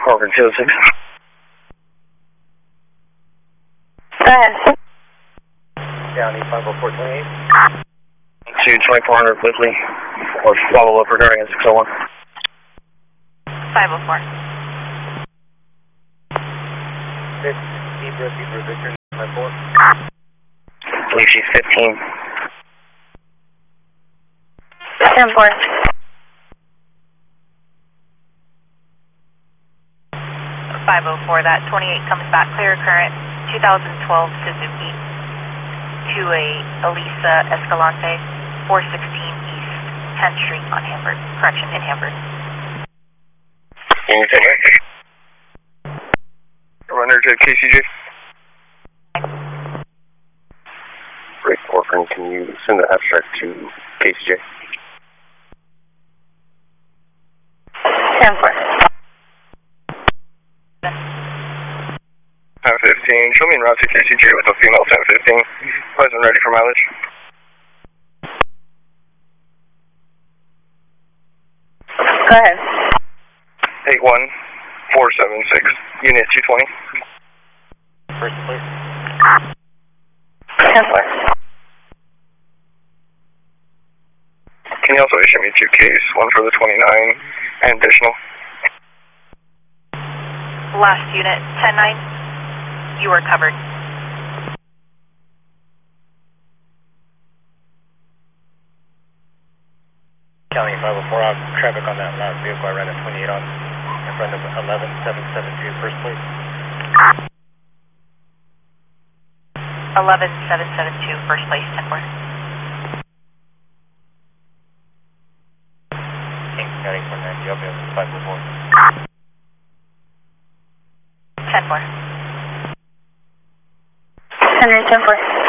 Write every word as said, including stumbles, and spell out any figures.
Corcoran two oh six. Go ahead. County five oh four twenty-eight. To twenty-four hundred Whitley, or follow up regarding a six oh one. five oh four. Zebra, Zebra, Victor, nine four. I believe she's fifteen. ten four. five oh four, that twenty-eight comes back clear current, two thousand twelve Suzuki to a Elisa Escalante, four sixteen East tenth Street on Hamburg, correction, in Hamburg. Can you take it? Runner to K C J. Great, Corcoran, can you send the abstract to K C J? ten four. ten fifteen, show me en route to K C J with a female ten fifteen. Pleasant, ready for mileage. Go ahead. eight one four seven six, unit two twenty. First place. ten four. Can you also issue me two Ks, one for the twenty-nine and additional? Last unit, ten nine, you are covered. County five oh four, out traffic on that last vehicle. I ran a twenty-eight on in front of eleven seven seven two, first place. eleven seven seven two, first place, ten four. King County four ninety, L B S five oh four. ten four. Henry, ten four.